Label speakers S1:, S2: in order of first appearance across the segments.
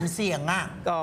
S1: เสี่ยงอ่ะ
S2: ก็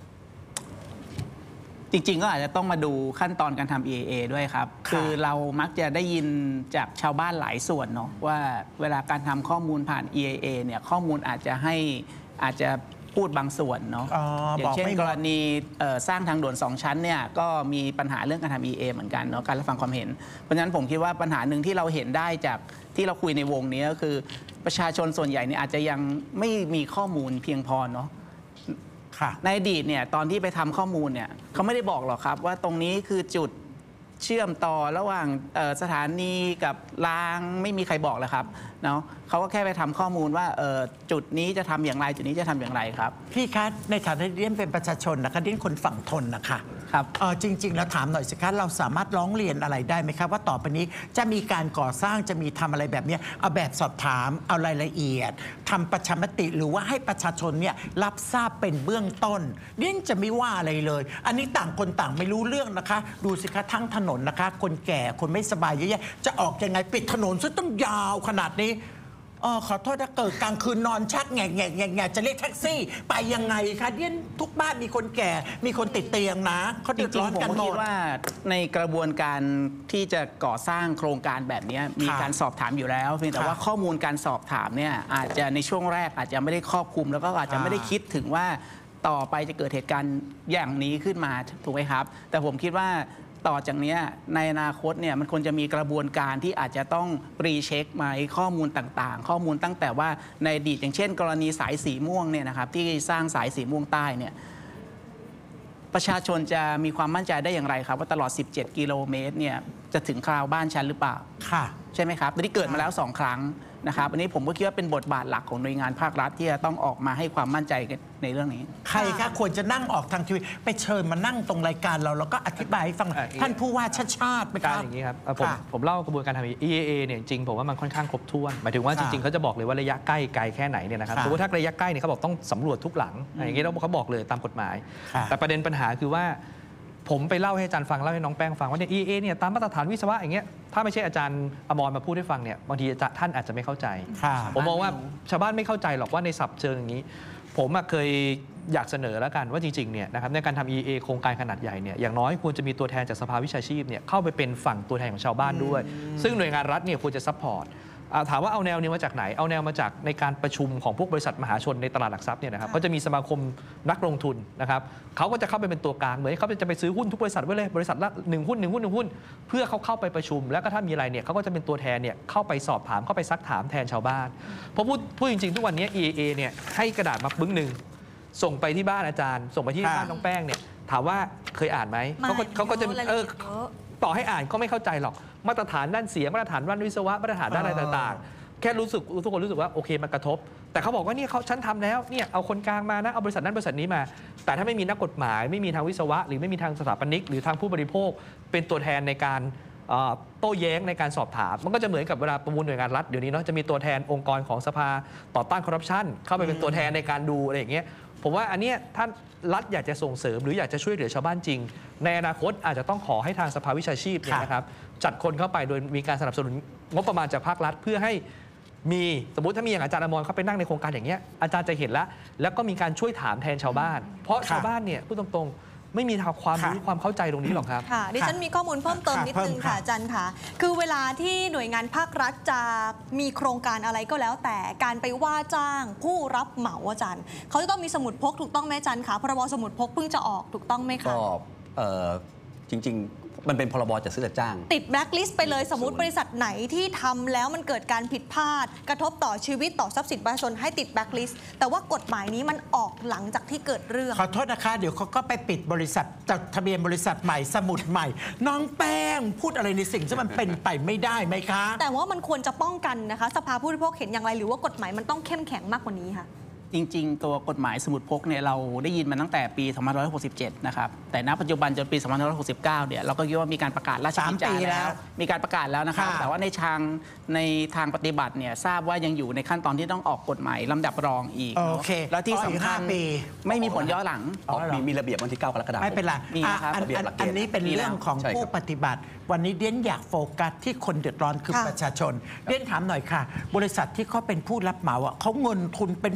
S2: จริงๆก็อาจจะต้องมาดูขั้นตอนการทำ EIA ด้วยครับ คือเรามักจะได้ยินจากชาวบ้านหลายส่วนเนาะว่าเวลาการทำข้อมูลผ่าน EIA เนี่ยข้อมูลอาจจะพูดบางส่วนเนาะอย่างเช่นกรณีสร้างทางด่วน2ชั้นเนี่ยก็มีปัญหาเรื่องการทำ EIA เหมือนกันเนาะการรับฟังความเห็นเพราะฉะนั้นผมคิดว่าปัญหาหนึ่งที่เราเห็นได้จากที่เราคุยในวงนี้ก็คือประชาชนส่วนใหญ่เนี่ยอาจจะยังไม่มีข้อมูลเพียงพอเนาะในอดีตเนี่ยตอนที่ไปทำข้อมูลเนี่ยเขาไม่ได้บอกหรอกครับว่าตรงนี้คือจุดเชื่อมต่อระหว่างสถานีกับรางไม่มีใครบอกเลยครับเนาะเขาก็แค่ไปทำข้อมูลว่าจุดนี้จะทำอย่างไรจุดนี้จะทำอย่างไรครับ
S1: พี่คะในฐานะที่เรียนเป็นประชาชนนะคะเรียนคนฝั่งทนนะคะ
S2: ครับ
S1: จริงๆแล้วถามหน่อยสิคะเราสามารถร้องเรียนอะไรได้ไหมครับว่าต่อไปนี้จะมีการก่อสร้างจะมีทำอะไรแบบนี้เอาแบบสอบถามเอารายละเอียดทำประชามติหรือว่าให้ประชาชนเนี่ยรับทราบเป็นเบื้องต้นเรียนจะไม่ว่าอะไรเลยอันนี้ต่างคนต่างไม่รู้เรื่องนะคะดูสิคะทั้งถนนนะคะคนแก่คนไม่สบายเยอะแยะจะออกยังไงปิดถนนซะต้องยาวขนาดนี้ขอโทษถ้าเกิดกลางคืนนอนชักแง่จะเรียกแท็กซี่ไปยังไงคะเดี่ยทุกบ้านมีคนแก่มีคนติดเตียงนะเขาเดือดร้อนกันหมด
S2: ผมคิดว่าในกระบวนการที่จะก่อสร้างโครงการแบบนี้มีการสอบถามอยู่แล้วเพียงแต่ว่าข้อมูลการสอบถามเนี่ยอาจจะในช่วงแรกอาจจะไม่ได้ครอบคลุมแล้วก็อาจจะไม่ได้คิดถึงว่าต่อไปจะเกิดเหตุการณ์อย่างนี้ขึ้นมาถูกไหมครับแต่ผมคิดว่าต่อจากนี้ในอนาคตเนี่ยมันควรจะมีกระบวนการที่อาจจะต้องรีเช็คมาข้อมูลต่างๆข้อมูลตั้งแต่ว่าในอดีตอย่างเช่น กรณีสายสีม่วงเนี่ยนะครับที่สร้างสายสีม่วงใต้เนี่ยประชาชนจะมีความมั่นใจได้อย่างไรครับว่าตลอด17 กิโลเมตรเนี่ยจะถึงคราวบ้านฉันหรือเปล่า
S1: ค่ะ
S2: ใช่ไหมครับนี่เกิดมาแล้ว2 ครั้งนะครับอันนี้ผมก็คิดว่าเป็นบทบาทหลักของหน่วยงานภาครัฐที่จะต้องออกมาให้ความมั่นใจในเรื่องนี้
S1: ใครคะควรจะนั่งออกทางทีวีไปเชิญมานั่งตรงรายการเราแล้วก็อธิบายให้ฟังท่านผู้ว่าชาติไหมครับ
S3: อย่างนี้ครับผมเล่ากระบวนการทำ EIA เนี่ยจริงผมว่ามันค่อนข้างครบถ้วนหมายถึงว่าจริงๆเขาจะบอกเลยว่าระยะใกล้ไกลแค่ไหนเนี่ยนะครับสมมติถ้าระยะใกล้เนี่ยเขาบอกต้องสำรวจทุกหลังอย่างนี้เขาบอกเลยตามกฎหมายแต่ประเด็นปัญหาคือว่าผมไปเล่าให้อาจารย์ฟังเล่าให้น้องแป้งฟังว่าเนี่ย EIA เนี่ยตามมาตรฐานวิศวะอย่างเงี้ยถ้าไม่ใช่อาจารย์อมรมาพูดให้ฟังเนี่ยบางทีท่านอาจจะไม่เข้าใจผมมองว่าชาวบ้านไม่เข้าใจหรอกว่าในศัพท์เชิงอย่างนี้ผมเคยอยากเสนอแล้วกันว่าจริงๆเนี่ยนะครับในการทำ EIA โครงการขนาดใหญ่เนี่ยอย่างน้อยควรจะมีตัวแทนจากสภาวิชาชีพเนี่ยเข้าไปเป็นฝั่งตัวแทนของชาวบ้านด้วยซึ่งหน่วยงานรัฐเนี่ยควรจะซัพพอร์ตถามว่าเอาแนวนี้มาจากไหนเอาแนวมาจากในการประชุมของพวกบริษัทมหาชนในตลาดหลักทรัพย์เนี่ยนะครับเขาจะมีสมาคมนักลงทุนนะครับเขาก็จะเข้าไปเป็นตัวกลางเหมือนเขาจะไปซื้อหุ้นทุกบริษัทไว้เลยบริษัทละ1 หุ้นเพื่อเขาเข้าไปประชุมแล้วก็ถ้ามีอะไรเนี่ยเขาก็จะเป็นตัวแทนเนี่ยเข้าไปสอบถามเข้าไปซักถามแทนชาวบ้านเพราะพูดจริงๆทุกวันนี้ EIA เนี่ยให้กระดาษมาปึ้งหนึ่งส่งไปที่บ้านอาจารย์ส่งไปที่บ้านน้องแป้งเนี่ยถามว่าเคยอ่านไหมเขาก็จะต่อให้อ่านก็ไม่เข้าใจหรอกมาตรฐานด้านเสียงมาตรฐานด้านวิศวะมาตรฐานด้านอะไรต่างๆแค่ทุกคนรู้สึกว่าโอเคมันกระทบแต่เขาบอกว่าเนี่ยฉันทำแล้วเนี่ยเอาคนกลางมานะเอาบริษัทนั้นบริษัทนี้มาแต่ถ้าไม่มีนักกฎหมายไม่มีทางวิศวะหรือไม่มีทางสถาปนิกหรือทางผู้บริโภคเป็นตัวแทนในการโต้แย้งในการสอบถามมันก็จะเหมือนกับเวลาประมูลหน่วยงานรัฐเดี๋ยวนี้เนาะจะมีตัวแทนองค์กรของสภาต่อต้านคอร์รัปชันเข้าไปเป็นตัวแทนในการดูอะไรอย่างเงี้ยผมว่าอันนี้ท่านรัฐอยากจะส่งเสริมหรืออยากจะช่วยเหลือชาวบ้านจริงในอนาคตอาจจะต้องขอให้ทางสภาวิชาชีพเนี่ยนะครับจัดคนเข้าไปโดยมีการสนับสนุนงบประมาณจากภาครัฐเพื่อให้มีสมมติถ้ามีอย่างอาจารย์อมรเข้าไปนั่งในโครงการอย่างเงี้ยอาจารย์จะเห็นแล้วก็มีการช่วยถามแทนชาวบ้านเพราะชาวบ้านเนี่ยพูดตรงๆไม่มีความรู้ความเข้าใจตรงนี้หรอกครับ
S4: ค่ะดิฉันมีข้อมูลเพิ่มเติมนิดนึงค่ะอาจารย์ค่ะคือเวลาที่หน่วยงานภาครัฐจะมีโครงการอะไรก็แล้วแต่การไปว่าจ้างผู้รับเหมาอาจารย์เขาจะต้องมีสมุดพกถูกต้องไหมอาจารย์คะพรบสมุดพกเพิ่งจะออกถูกต้องไหมคะ
S5: ก็จริงๆมันเป็นพรบจัดซื้อจัดจ้าง
S4: ติดแบล็คลิสต์ไปเลยสมมติบริษัทไหนที่ทำแล้วมันเกิดการผิดพลาดกระทบต่อชีวิตต่อทรัพย์สินประชาชนให้ติดแบล็คลิสต์แต่ว่ากฎหมายนี้มันออกหลังจากที่เกิดเรื่อง
S1: ขอโทษนะคะเดี๋ยวเขาก็ไปปิดบริษัทจดทะเบียนบริษัทใหม่สมุดใหม่น้องแป้งพูดอะไรในสิ่งที่มันเป็นไปไม่ได้ไหมคะ
S4: แต่ว่ามันควรจะป้องกันนะคะสภาผู้บริโภคเห็นอย่างไรหรือว่ากฎหมายมันต้องเข้มแข็งมากกว่านี้ค่ะ
S2: จริงๆตัวกฎหมายสมุดพกเนี่ยเราได้ยินมาตั้งแต่ปี 2567 นะครับแต่ณปัจจุบันจนปี 2569 เนี่ยเราก็คิดว่ามีการประกาศราชกิจจาแล้วมีการประกาศแล้วนะครับแต่ว่าในทางปฏิบัติเนี่ยทราบว่ายังอยู่ในขั้นตอนที่ต้องออกกฎหมายลำดับรองอีกแล้วที่สำคัญไม่มีผลย้อนหลัง
S5: มีระเบียบวันที่ 9 กรกฎาคม
S1: ไม่เป็นไรอันนี้เป็นเรื่องของผู้ปฏิบัติวันนี้เดียนอยากโฟกัสที่คนเดือดร้อนคือประชาชนเดียนถามหน่อยค่ะบริษัทที่เขาเป็นผู้รับเหมาเขาเงินทุนเป็นหมื่น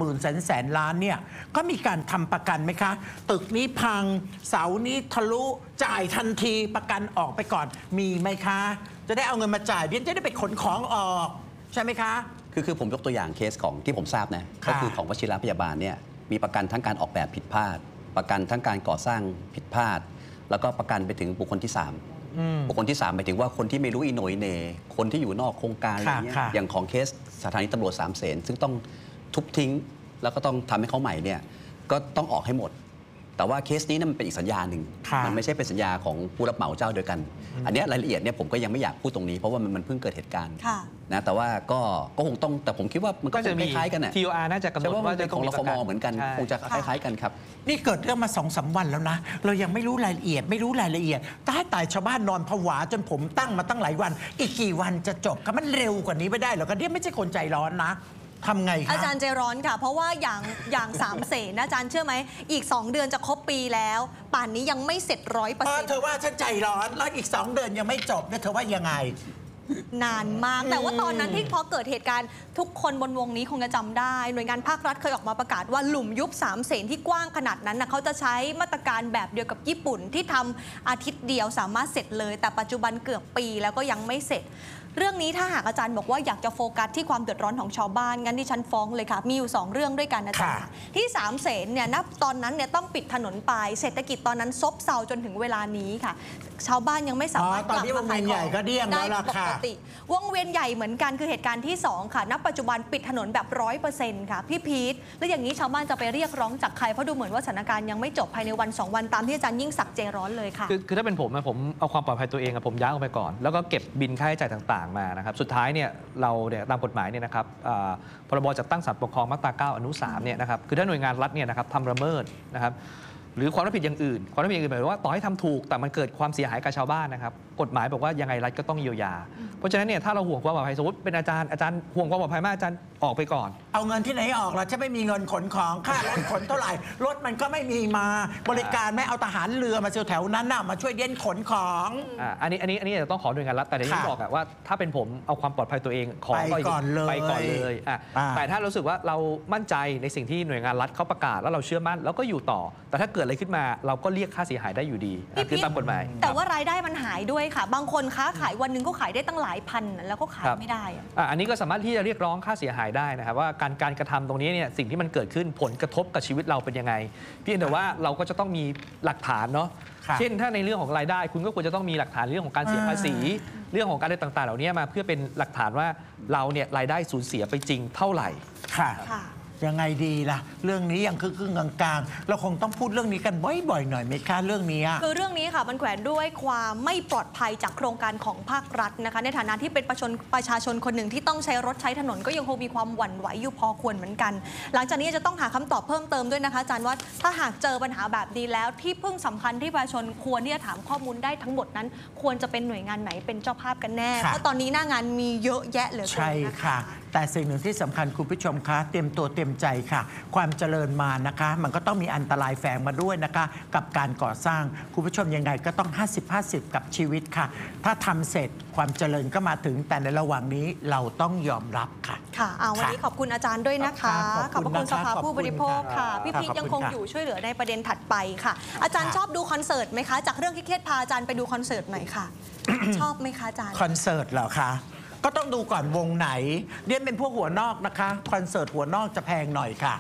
S1: มื่นแสนล้านเนี่ยก็มีการทำประกันไหมคะตึกนี้พังเสานี้ทะลุจ่ายทันทีประกันออกไปก่อนมีไหมคะจะได้เอาเงินมาจ่ายเดี๋ยวจะได้ไปขนของออกใช่ไหมคะ
S5: คือผมยกตัวอย่างเคสของที่ผมทราบนะก็คือของวชิรพยาบาลเนี่ยมีประกันทั้งการออกแบบผิดพลาดประกันทั้งการก่อสร้างผิดพลาดแล้วก็ประกันไปถึงบุคคลที่3บุคคลที่3หมายถึงว่าคนที่ไม่รู้อีโหนยเนคนที่อยู่นอกโครงการอะไรเงี้ยอย่างของเคสสถานีตำรวจ3 เสนซึ่งต้องทุบทิ้งแล้วก็ต้องทำให้เขาใหม่เนี่ยก็ต้องออกให้หมดแต่ว่าเคสนี้มันเป็นอีกสัญญาหนึ่งมันไม่ใช่เป็นสัญญาของผู้รับเหมาเจ้าเดียวกันอันนี้รายละเอียดเนี่ยผมก็ยังไม่อยากพูดตรงนี้เพราะว่ามันเพิ่งเกิดเหตุการณ์นะแต่ว่าก็คงต้องแต่ผมคิดว่ามันก็จะคล้ายๆกันนะ
S3: TOR น่าจะกำหนดว่าจะ
S5: ของรฟมเหมือนกันคงจะคล้ายๆกันครับ
S1: นี่เกิดเรื่องมา2-3 วันแล้วนะเรายังไม่รู้รายละเอียดตายชาวบ้านนอนผวาจนผมตั้งมาตั้งหลายวันอีกกี่วันจะจบครับมันเร็วกว่านี้ไม่ได้หรอกครับเนี่ยไม่ใช่คนใจร้อนนะทำไงคะ
S4: อาจารย์ใจร้อนค่ะเพราะว่าอย่าง3 เสนอาจารย์เชื่อไหมอีก2 เดือนจะครบปีแล้วป่านนี้ยังไม่เสร็จ100%
S1: เธอว่าฉันใจร้อนแล้วอีก2 เดือนยังไม่จบเนี่ยเธอว่ายังไง
S4: นานมากแต่ว่าตอนนั้นที่พอเกิดเหตุการณ์ทุกคนบนวงนี้คงจะจำได้หน่วยงานภาครัฐเคยออกมาประกาศว่าหลุมยุบ3 เสนที่กว้างขนาดนั้นนะเขาจะใช้มาตรการแบบเดียวกับญี่ปุ่นที่ทำอาทิตย์เดียวสามารถเสร็จเลยแต่ปัจจุบันเกือบปีแล้วก็ยังไม่เสร็จเรื่องนี้ถ้าหากอาจารย์บอกว่าอยากจะโฟกัสที่ความเดือดร้อนของชาวบ้านงั้นดิฉันฟ้องเลยค่ะมีอยู่2 เรื่องด้วยกันอาจารย์ที่3 เสนเนี่ยนับตอนนั้นเนี่ยต้องปิดถนนไปเศรษฐกิจตอนนั้นซบเซาจนถึงเวลานี้ค่ะชาวบ้านยังไม่สามารถกลับมาขายของได้ปกติวงเวียนใหญ่เหมือนกันคือเหตุการณ์ที่2ค่ะณปัจจุบันปิดถนนแบบ 100% ค่ะพี่พีทแล้วอย่างนี้ชาวบ้านจะไปเรียกร้องจากใครเพราะดูเหมือนว่าสถานการณ์ยังไม่จบภายในวัน2 วันตามที่อาจารย์ยิ่งศักดิ์ใจร้อนเลยค่ะ
S3: คือถ้าเป็นผมเอาความปลอดภัยตัวเองผมย้ายออกไปก่อนแล้วก็เก็บบินค่าใช้จ่ายต่างๆมานะครับสุดท้ายเนี่ยเราเนี่ยตามกฎหมายเนี่ยนะครับพรบจัดตั้งศาลปกครองมาตรา9 อนุ 3เนี่ยนะครับคือถ้าหน่วยงานรัฐเนี่ยนะครับทำละเมิดนะครับหรือความรับผิดอย่างอื่นหมายถึงว่าต่อให้ทำถูกแต่มันเกิดความเสียหายกับชาวบ้านนะครับกฎหมายบอกว่ายังไงรัฐก็ต้องเยียวยาเพราะฉะนั้นเนี่ยถ้าเราห่วงความปลอดภัยสมมติเป็นอาจารย์ห่วงความปลอดภัยมากอาจารย์ออกไปก่อน
S1: เอาเงินที่ไหนออกเราจะไม่มีเงินขนของค่ารถขนเท่าไหร่รถมันก็ไม่มีมาบริการไม่เอาทหารเรือมาแถวนั้นน่ะมาช่วยเดี้ยนขนของ
S3: อันนี้จะต้องขอหน่วยงานรัฐแต่ที่บอกว่าถ้าเป็นผมเอาความปลอดภัยตัวเองขอ
S1: ไปก่อน
S3: เลยแต่ถ้ารู้สึกว่าเรามั่นใจในสิ่งที่หน่วยงานรัฐเขาประกาศแล้วเราเชื่อมั่นแล้วก็อยู่ต่อแต่ถ้าเกิดอะไรขึ้นมาเราก็เรียกค่าเสียหายได้อยู่ดีคือตามกฎหมาย
S4: แต่ว่ารายได้มันหายด้วยค่ะบางคนค้าขายวันนึงก็ขายได้ตั้งหลายพันแล้วก็ขายไม่ได้
S3: อันนี้ก็สามารถที่จะเรียกร้องค่าเสียหายได้นะครับว่าการกระทำตรงนี้เนี่ยสิ่งที่มันเกิดขึ้นผลกระทบกับชีวิตเราเป็นยังไงเพียงแต่ว่าเราก็จะต้องมีหลักฐานเนาะเช่นถ้าในเรื่องของรายได้คุณก็ควรจะต้องมีหลักฐานเรื่องของการเสียภาษีเรื่องของการอะไรต่างๆเหล่านี้มาเพื่อเป็นหลักฐานว่าเราเนี่ยรายได้สูญเสียไปจริงเท่าไหร่
S1: ค่ะยังไงดีล่ะเรื่องนี้ยังครึ่งกลางๆเราคงต้องพูดเรื่องนี้กันบ่อยๆหน่อยไหมคะเรื่องนี้
S4: คือเรื่องนี้ค่ะมันแขวนด้วยความไม่ปลอดภัยจากโครงการของภาครัฐนะคะในฐานะที่เป็นประชาชนคนหนึ่งที่ต้องใช้รถใช้ถนนก็ยังคงมีความหวั่นไหวอยู่พอควรเหมือนกันหลังจากนี้จะต้องหาคำตอบเพิ่มเติมด้วยนะคะอาจารย์ว่าถ้าหากเจอปัญหาแบบนี้แล้วที่พึ่งสำคัญที่ประชาชนควรที่จะถามข้อมูลได้ทั้งหมดนั้นควรจะเป็นหน่วยงานไหนเป็นเจ้าภาพกันแน่เพราะตอนนี้หน้างานมีเยอะแยะเหลือเกิน
S1: ใช่ค่ะแต่สิ่งหนึ่งที่สำคัญคุณผู้ชมคะเตรียมตัวเตรียมใจค่ะความเจริญมานะคะมันก็ต้องมีอันตรายแฝงมาด้วยนะคะกับการก่อสร้างคุณผู้ชมยังไงก็ต้อง50-50กับชีวิตค่ะถ้าทำเสร็จความเจริญก็มาถึงแต่ในระหว่างนี้เราต้องยอมรับค่ะ
S4: ค่ะวันนี้ขอบคุณอาจารย์ด้วยนะคะขอบคุณสภาผู้บริโภคค่ะพี่พีทยังคงอยู่ช่วยเหลือในประเด็นถัดไปค่ะอาจารย์ชอบดูคอนเสิร์ตไหมคะจากเรื่องเครียดพาอาจารย์ไปดูคอนเสิร์ตหน่อยค่ะ ชอบไหมคะอาจารย์
S1: คอนเสิร์ตเหรอคะก็ต้องดูก่อนวงไหนเรียนเป็นพวกหัวนอกนะคะคอนเสิร์ตหัวนอกจะแพงหน่อยค่ะ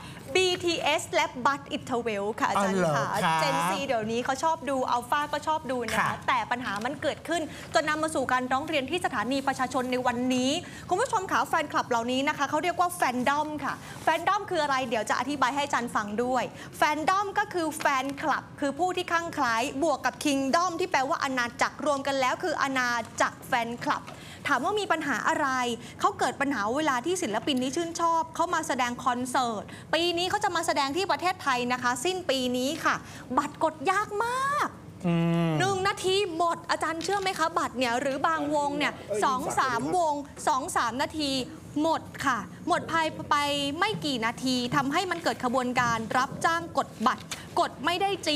S4: BTS และ Bud Interval ค่ะอาจารย์ค่ะเจนซีเดี๋ยวนี้เขาชอบดูอัลฟาก็ชอบดูนะคะแต่ปัญหามันเกิดขึ้นจนนำมาสู่การร้องเรียนที่สถานีประชาชนในวันนี้คุณผู้ชมค่ะแฟนคลับเหล่านี้นะคะเขาเรียกว่าแฟนดอมค่ะแฟนดอมคืออะไรเดี๋ยวจะอธิบายให้อาจารย์ฟังด้วยแฟนดอมก็คือแฟนคลับคือผู้ที่คลั่งไคล้บวกกับคิงดอมที่แปลว่าอาณาจักรรวมกันแล้วคืออาณาจักรแฟนคลับถามว่ามีปัญหาอะไรเขาเกิดปัญหาเวลาที่ศิลปินที่ชื่นชอบเขามาแสดงคอนเสิร์ตปีนี้เขาจะมาแสดงที่ประเทศไทยนะคะสิ้นปีนี้ค่ะบัตรกดยากมาก1 นาทีหมดอาจารย์เชื่อไหมคะบัตรเนี่ยหรือบางวงเนี่ย2-3 วง 2-3 นาทีหมดค่ะหมดภายไปไม่กี่นาทีทำให้มันเกิดขบวนการรับจ้างกดบัตรกดไม่ได้จริง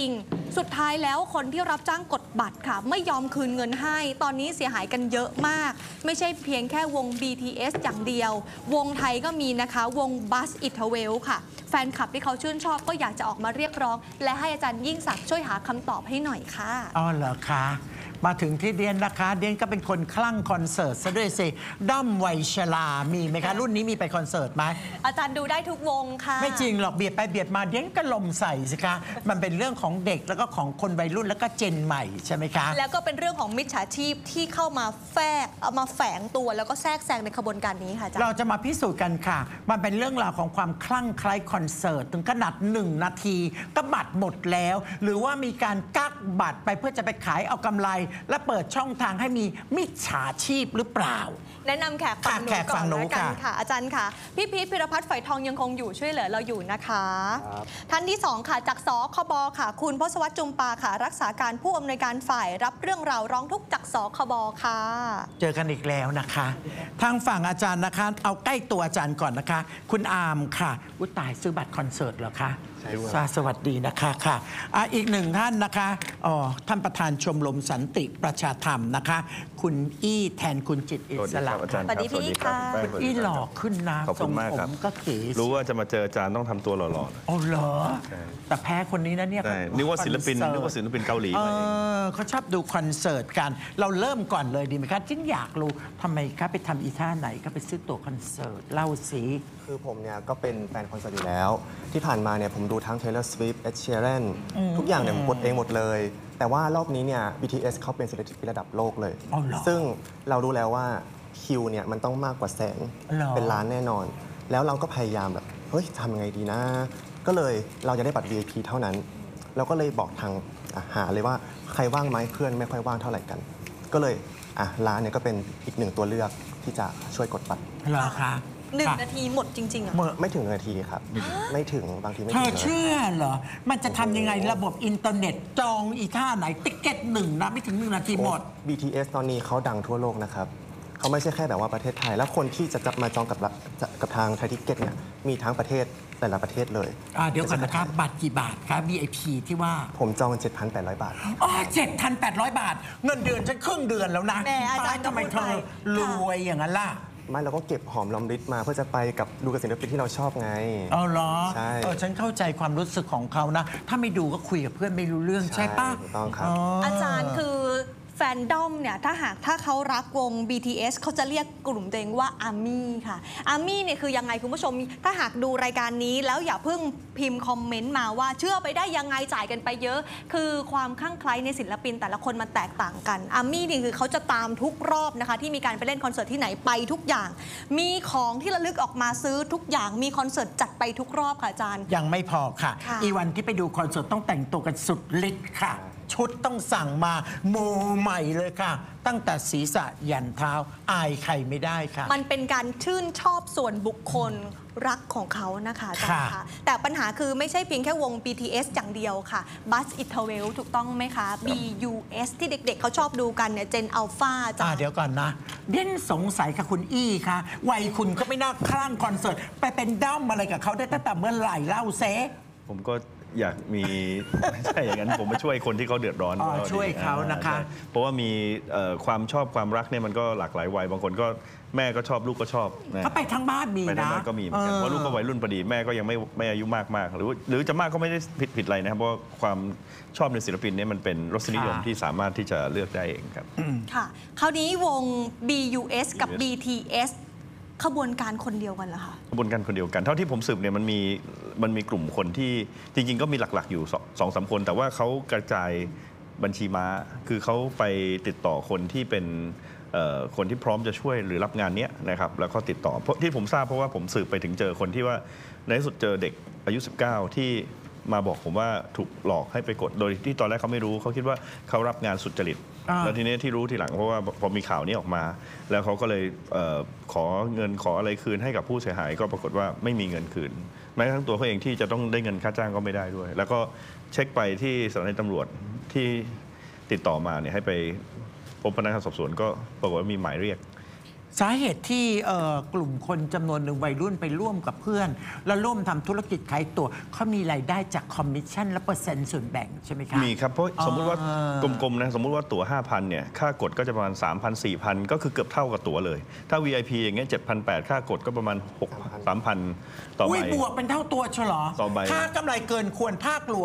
S4: สุดท้ายแล้วคนที่รับจ้างกดบัตรค่ะไม่ยอมคืนเงินให้ตอนนี้เสียหายกันเยอะมากไม่ใช่เพียงแค่วง BTS อย่างเดียววงไทยก็มีนะคะวง Buzz It Travel ค่ะแฟนคลับที่เขาชื่นชอบก็อยากจะออกมาเรียกร้อง และให้อาจารย์ยิ่งศักดิ์ช่วยหาคำตอบให้หน่อยค่ะ
S1: อ๋อเหรอคะมาถึงที่เดียนนะคะเดียนก็เป็นคนคลั่งคอนเสิร์ตซะด้วยสิด้อมวัยชรามีไหมคะรุ่นนี้มีไปคอนเสิร์ตไหม
S4: อาจารย์ดูได้ทุกวงค่ะ
S1: ไม่จริงหรอกเบียดไปเบียดมาเดียนก็ลมใส่สิคะมันเป็นเรื่องของเด็กแล้วก็ของคนวัยรุ่นแล้วก็เจนใหม่ใช่ไหมคะ
S4: แล้วก็เป็นเรื่องของมิจฉาชีพที่เข้ามาเอามาแฝงตัวแล้วก็แทรกแซงในขบวนการนี้ค่ะอาจารย์
S1: เราจะมาพิสูจน์กันค่ะมันเป็นเรื่องราวของความคลั่งไคล้คอนเสิร์ตถึงขนาด1 นาทีก็บัตรหมดแล้วหรือว่ามีการกักบัตรไปเพื่อจะไปขายเอากำไรและเปิดช่องทางให้มีมิจฉาชีพหรือเปล่า
S4: แนะนำแขกฝั่งหนูก่อนแล้วกันค่ะอาจารย์ค่ะพี่พีชพิรพัฒน์ฝอยทองยังคงอยู่ช่วยเหลือเราอยู่นะคะท่านที่2ค่ะจากสคบค่ะคุณพศวรรษจุมปาค่ะรักษาการผู้อำนวยการฝ่ายรับเรื่องราวร้องทุกข์จากสคบค่ะ
S1: เจอกันอีกแล้วนะคะทางฝั่งอาจารย์นะคะเอาใกล้ตัวอาจารย์ก่อนนะคะคุณอาร์มค่ะอุยตายซื้อบัตรคอนเสิร์ตเหรอคะสวัสดีนะคะค่ะอีกหนึ่งท่านนะคะท่านประธานชมรมสันติประชาธรรมนะคะคุณอี้แทนคุณจิตอิสระ
S4: สวัสดีพี่ค่ะ
S1: คุณอี้หล่อขึ้นนะทรงผมก็เก๋
S6: รู้ว่าจะมาเจออาจารย์ต้องทำตัวหล่อ
S1: ๆอ๋อเหรอแต่แพ้คนนี้นะเนี่ย
S6: นึกว่าศิลปินเกาหลี
S1: เขาชอบดูคอนเสิร์ตกันเราเริ่มก่อนเลยดีไหมคะจิ้นอยากรู้ทำไมคะไปทำอีท่าไหนก็ไปซื้อตั๋วคอนเสิร์ตเล่าสิ
S7: คือผมเนี่ยก็เป็นแฟนคอนเสิร์ตอยู่แล้วที่ผ่านมาเนี่ยผมดูทั้ง Taylor Swift Ed Sheeran ทุกอย่างเนี่ยผมกดเองหมดเลยแต่ว่ารอบนี้เนี่ย BTS เขาเป็นศิลปินระดับโลกเลยซึ่งเรารู้แล้วว่าคิวเนี่ยมันต้องมากกว่าแสนเป็นล้านแน่นอนแล้วเราก็พยายามแบบเฮ้ยทำยังไงดีนะก็เลยเราจะได้บัตร VIP เท่านั้นเราก็เลยบอกทางหาเลยว่าใครว่างไหมเพื่อนไม่ค่อยว่างเท่าไหร่กันก็เลยร้านเนี่ยก็เป็นอีกหนึ่งตัวเลือกที่จะช่วยกดบัตร
S1: เหรอคะ
S4: 1 นาทีหมดจริงๆอ่ะ
S7: ไม่ถึง1 นาทีครับไม่ถึงบางทีไม่ถึง
S1: เธอเชื่อเหรอมันจะทำยังไงระบบอินเทอร์เน็ตจองอีท่าไหนติ๊กเก็ต1นะไม่ถึง1 นาทีหมด
S7: BTS ตอนนี้เขาดังทั่วโลกนะครับเขาไม่ใช่แค่แบบว่าประเทศไทยแล้วคนที่จะมาจองกับทางไทยทิกเก็ตเนี่ยมีทั้งประเทศแต่ละประเทศเลย
S1: เดี๋ยวก่อนนะครับบัตรกี่บาทครับ VIP ที่ว่า
S7: ผมจอง 7,800 บาท
S1: 7,800 บาทเงินเดือนฉันครึ่งเดือนแล้วนะ
S4: อาจารย์
S1: ทำไมเธอรวยอย่างนั้นล่ะ
S7: ไม่เราก็เก็บหอมรอมริบมาเพื่อจะไปกับดูกับศิลปินที่เราชอบไง
S1: อ๋อเหรอ
S7: ใช่
S1: ฉันเข้าใจความรู้สึกของเขานะถ้าไม่ดูก็คุยกับเพื่อนไม่รู้เรื่องใช่ป่ะ
S7: ถูกต้องครับ
S4: อาจารย์คือแฟนดอมเนี่ยถ้าเขารักวง BTS เขาจะเรียกกลุ่มตัวเองว่าอาร์มี่ค่ะอาร์มี่เนี่ยคือยังไงคุณผู้ชมถ้าหากดูรายการนี้แล้วอย่าเพิ่งพิมพ์คอมเมนต์มาว่าเชื่อไปได้ยังไงจ่ายกันไปเยอะคือความคลั่งไคล้ในศิลปินแต่ละคนมันแตกต่างกันอาร์มี่นี่คือเขาจะตามทุกรอบนะคะที่มีการไปเล่นคอนเสิร์ตที่ไหนไปทุกอย่างมีของที่ระลึกออกมาซื้อทุกอย่างมีคอนเสิร์ตจัดไปทุกรอบค่ะอาจารย์
S1: ยังไม่พอค่ะอีวันที่ไปดูคอนเสิร์ตต้องแต่งตัวกันสุดฤทธิ์ค่ะชุดต้องสั่งมาโมใหม่เลยค่ะตั้งแต่ศีรษะยันเท้าอายใครไม่ได้ค่ะ
S4: มันเป็นการชื่นชอบส่วนบุคคลรักของเขานะคะอาจารย์คะแต่ปัญหาคือไม่ใช่เพียงแค่วง BTS อย่างเดียวค่ะ Buzz It Travel ถูกต้องไหมคะ BUS ที่เด็กๆเขาชอบดูกันเนี่ย Gen Alpha จ้ะ
S1: เดี๋ยวก่อนนะเด่นสงสัยค่ะคุณอี้ค่ะวัยคุณก็ไม่น่าคลั่งคอนเสิร์ตไปเป็นด้อมอะไรกับเขาได้ตั้งแต่เมื่อไหร่เล่าเซ
S6: ผมก็อยากมีไม่ใช่อย่างนั้นผมมาช่วยคนที่เขาเดือดร้อน
S1: ช่วยเขานะคะ
S6: เพราะว่ามีความชอบความรักเนี่ยมันก็หลากหลายวัยบางคนก็แม่ก็ชอบลูกก็ชอบ
S1: เขาไปทั้งบ้านมีนะ
S6: ไปทั้งบ้านก็มีเหมือนกันเพราะลูกก็วัยรุ่นพอดีแม่ก็ยังไม่อายุมากหรือจะมากก็ไม่ได้ผิดอะไรนะครับเพราะความชอบในศิลปินเนี่ยมันเป็นรสนิยมที่สามารถที่จะเลือกได้เองครับ
S4: ค่ะคราวนี้วง BUS กับ BTSขบวนการคนเดียวกันเหรอคะ
S6: ขบวนการคนเดียวกันเท่าที่ผมสืบเนี่ยมันมีกลุ่มคนที่จริงๆก็มีหลักๆอยู่2-3 คนแต่ว่าเขากระจายบัญชีม้าคือเขาไปติดต่อคนที่เป็นคนที่พร้อมจะช่วยหรือรับงานนี้นะครับแล้วก็ติดต่อที่ผมทราบเพราะว่าผมสืบไปถึงเจอคนที่ว่าในที่สุดเจอเด็กอายุ19ที่มาบอกผมว่าถูกหลอกให้ไปกดโดยที่ตอนแรกเขาไม่รู้เขาคิดว่าเขารับงานสุจริตแล้วทีนี้ที่รู้ทีหลังเพราะว่าพอมีข่าวนี้ออกมาแล้วเขาก็เลยขอเงินขออะไรคืนให้กับผู้เสียหายก็ปรากฏว่าไม่มีเงินคืนแม้ทั้งตัวเขาเองที่จะต้องได้เงินค่าจ้างก็ไม่ได้ด้วยแล้วก็เช็คไปที่สถานีตำรวจที่ติดต่อมาเนี่ยให้ไปพบพนักงานสอบสวนก็ปรากฏว่ามีหมายเรียก
S1: สาเหตุที่กลุ่มคนจำนวนหนึ่งวัยรุ่นไปร่วมกับเพื่อน แล้วร่วมทำธุรกิจขายตั๋วเขามีรายได้จากคอมมิชชั่นและเปอร์เซ็นต์ส่วนแบ่งใช่ไหมคะ
S6: มีครับเพราะสมมุติว่ากลมๆนะสมมุติว่าตั๋ว 5,000 เนี่ยค่ากดก็จะประมาณ 3,000 4,000 ก็คือเกือบเท่ากับตั๋วเลย ถ้า VIP อย่างเงี้ย 7,800 ค่ากดก็ประมาณ 3,000 ต่อใบ
S1: บวกเป็นเท่าตัวเฉลอ
S6: ต่อใบ
S1: ค่ากำไรเกินควรภาคหลวง